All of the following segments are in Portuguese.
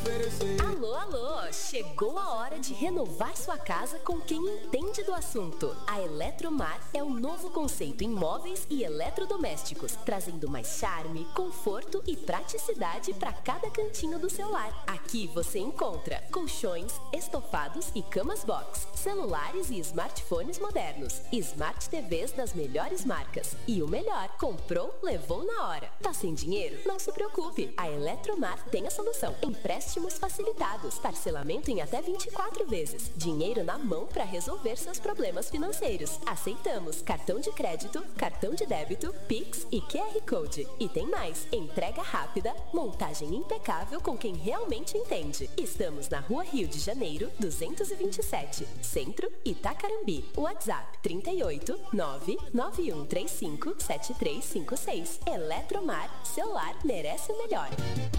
oferecer. Alô, alô! Chegou a hora de renovar sua casa com quem entende do assunto. A Eletromar é um novo conceito em móveis e eletrodomésticos, trazendo mais charme, conforto e praticidade para cada cantinho do seu lar. Aqui você encontra colchões, estofados e camas box, celulares e smartphones modernos, Smart TVs das melhores marcas. E o melhor, comprou, levou na hora. Tá sem dinheiro? Não se preocupe. A Eletromar tem a solução. Empréstimos facilitados, parcelamento em até 24 vezes, dinheiro na mão para resolver seus problemas financeiros. Aceitamos cartão de crédito, cartão de débito, Pix e QR Code. E tem mais, entrega rápida, montagem impecável com quem realmente entende. Estamos na Rua Rio de Janeiro, 227, Centro, Itacarambi. WhatsApp 38 99135 7356. Eletromar, seu lar merece o melhor.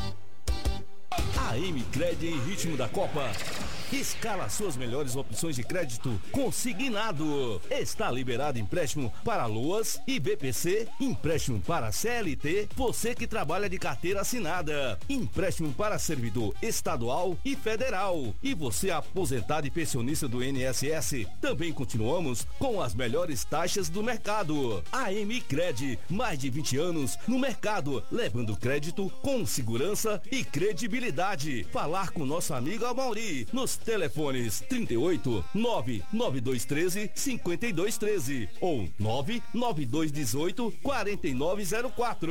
A Micred em ritmo da Copa escala suas melhores opções de crédito consignado. Está liberado empréstimo para Loas e BPC, empréstimo para CLT, você que trabalha de carteira assinada, empréstimo para servidor estadual e federal, e você aposentado e pensionista do INSS. Também continuamos com as melhores taxas do mercado. A Micred, mais de 20 anos no mercado, levando crédito com segurança e credibilidade. Falar com nosso amigo Amauri nos telefones 38 99213 5213 ou 99218 4904.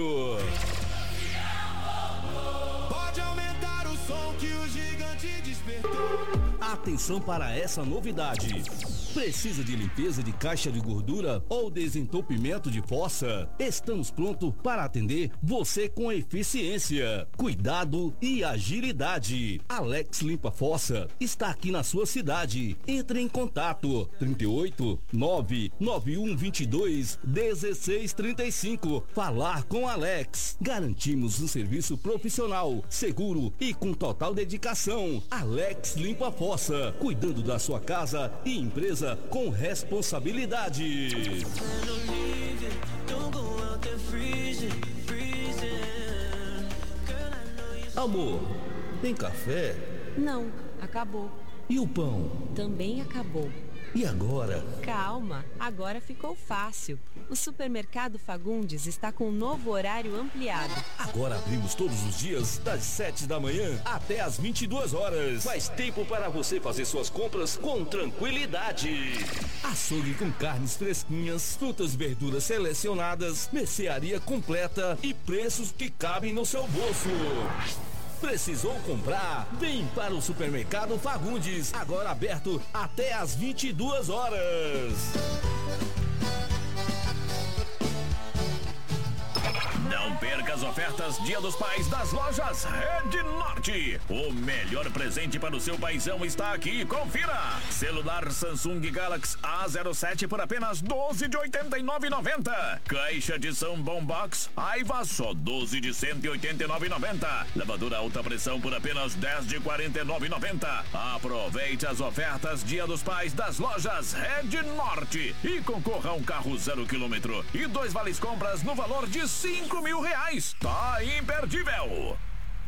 Pode aumentar o som que o gigante despertou. Atenção para essa novidade. Precisa de limpeza de caixa de gordura ou desentupimento de fossa? Estamos prontos para atender você com eficiência, cuidado e agilidade. Alex Limpa Fossa está aqui na sua cidade. Entre em contato 38 99122 1635. Falar com Alex. Garantimos um serviço profissional, seguro e com total dedicação. Alex Limpa Fossa, cuidando da sua casa e empresa com responsabilidade. Amor, tem café? Não, acabou. E o pão? Também acabou. E agora? Calma, agora ficou fácil. O Supermercado Fagundes está com um novo horário ampliado. Agora abrimos todos os dias, das 7 da manhã até as 22 horas. Faz tempo para você fazer suas compras com tranquilidade. Açougue com carnes fresquinhas, frutas e verduras selecionadas, mercearia completa e preços que cabem no seu bolso. Precisou comprar? Vem para o Supermercado Fagundes, agora aberto até às 22 horas. Não perca as ofertas Dia dos Pais das lojas Rede Norte. O melhor presente para o seu paizão está aqui. Confira. Celular Samsung Galaxy A07 por apenas R$12 de R$ 89,90. Caixa de som Boombox Aiva só R$12 de R$ 189,90. Lavadora alta pressão por apenas R$10 de R$ 49,90. Aproveite as ofertas Dia dos Pais das lojas Rede Norte e concorra a um carro 0 km e 2 vales compras no valor de R$5.000. Tá imperdível!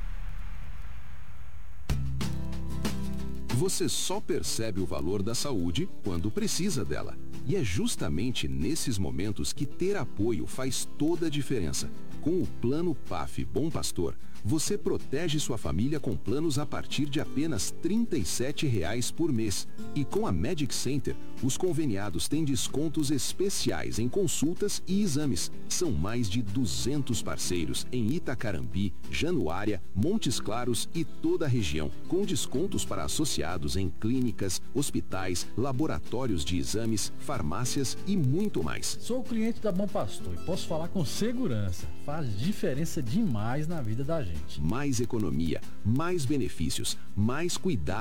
Você só percebe o valor da saúde quando precisa dela. E é justamente nesses momentos que ter apoio faz toda a diferença. Com o Plano PAF Bom Pastor, você protege sua família com planos a partir de apenas R$ 37,00 por mês. E com a Medic Center, os conveniados têm descontos especiais em consultas e exames. São mais de 200 parceiros em Itacarambi, Januária, Montes Claros e toda a região, com descontos para associados em clínicas, hospitais, laboratórios de exames, farmácias e muito mais. Sou cliente da Bom Pastor e posso falar com segurança. Faz diferença demais na vida da gente. Mais economia, mais benefícios, mais cuidado.